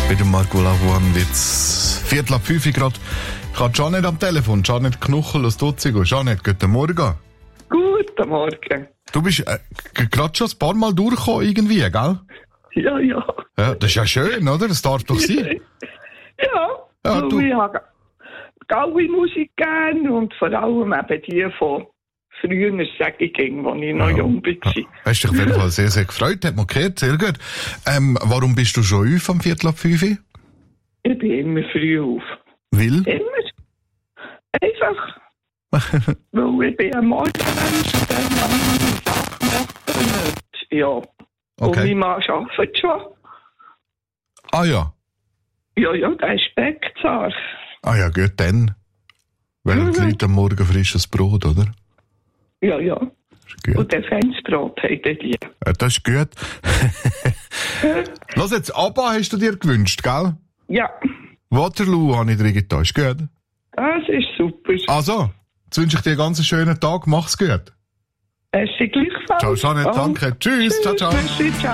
Bei dem Marco Lavoine wird's 4:45 gerade. Ich habe Janet am Telefon. Janet Knuchel aus Dutzigo. Janet, guten Morgen. Guten Morgen. Du bist gerade schon ein paar Mal durchgekommen irgendwie, gell? Ja. Ja, das ist ja schön, oder? Das darf doch sein. Ja, du. Ich habe Gaui-Musik gern und vor allem eben die von früher, sage ich, als ich noch jung war. Hast dich auf jeden Fall sehr, sehr gefreut. Hat man gehört, sehr gut. Warum bist du schon auf am 4:45? Ich bin immer früh auf. Weil? Immer. Einfach. Weil ich bin ein Morgenmensch und dann mache ich Sachen machen. Ja. Okay. Und mein Mann arbeitet schon. Ah ja. Ja, der ist Backzar. Ah ja, gut, dann. Weil die Leute am Morgen frisches Brot, oder? Ja. Gut. Und der Feinsbrot haben die. Ja, das ist gut. Lass jetzt, ABBA hast du dir gewünscht, gell? Ja. Waterloo habe ich dir getan, ist gut? Das ist super. Also, jetzt wünsche ich dir einen ganz schönen Tag, mach's gut. Es ist gleichfalls. Ciao, Janet, danke. Tschüss, ciao, ciao. Tschüss, ciao.